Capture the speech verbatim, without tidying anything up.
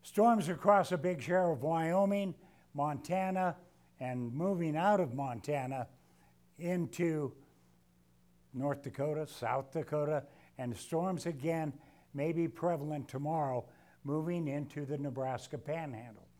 Storms across a big share of Wyoming, Montana, and moving out of Montana into North Dakota, South Dakota, and storms again may be prevalent tomorrow, moving into the Nebraska Panhandle.